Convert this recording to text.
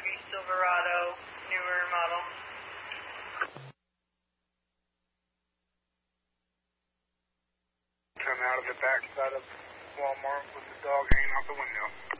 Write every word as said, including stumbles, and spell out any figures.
Chevy Silverado, newer model. Come out of the back side of Walmart with the dog hanging out the window.